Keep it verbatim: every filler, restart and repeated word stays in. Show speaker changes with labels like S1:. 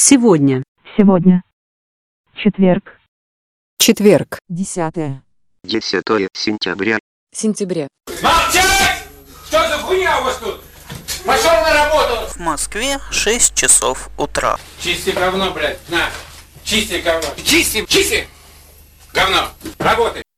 S1: Сегодня.
S2: Сегодня. Четверг.
S3: Четверг.
S4: Десятое.
S5: Десятое сентября.
S3: Сентября.
S6: Молчать! Что за хуйня у вас тут? Пошел на работу!
S7: В Москве шесть часов утра.
S6: Чисти говно, блядь, на! Чисти говно! Чисти! Чисти! Говно! Работай!